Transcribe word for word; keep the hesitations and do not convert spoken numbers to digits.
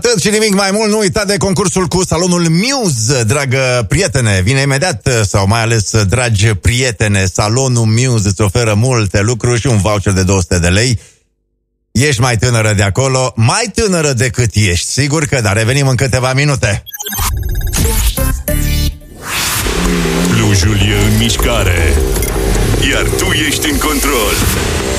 Atât și nimic mai mult, nu uita de concursul cu salonul Muse, dragă prietene. Vine imediat, sau mai ales, dragi prietene, salonul Muse îți oferă multe lucruri și un voucher de două sute de lei. Ești mai tânără de acolo, mai tânără decât ești, sigur că da, revenim în câteva minute. Clujul e în mișcare, iar tu ești în control.